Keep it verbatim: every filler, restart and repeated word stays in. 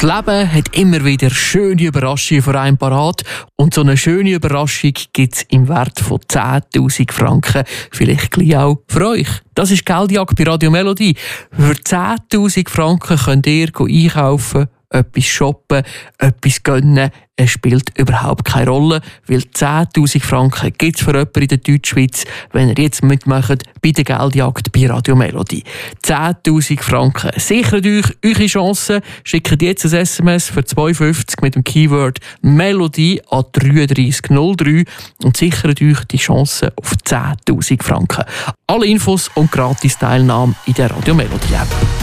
Das Leben hat immer wieder schöne Überraschungen für einen parat. Und so eine schöne Überraschung gibt es im Wert von zehntausend Franken. Vielleicht gleich auch für euch. Das ist Geldjagd bei Radio Melodie. Für zehntausend Franken könnt ihr einkaufen, etwas shoppen, etwas gönnen. Es spielt überhaupt keine Rolle, weil zehntausend Franken gibt es für jemanden in der Deutschschweiz, wenn ihr jetzt mitmacht bei der Geldjagd bei Radio Melodie. zehntausend Franken. Sichert euch eure Chancen. Schickt jetzt ein S M S für zwei fünfzig mit dem Keyword Melodie an drei drei null drei und sichert euch die Chance auf zehntausend Franken. Alle Infos und Gratis-Teilnahme in der Radio Melodie App.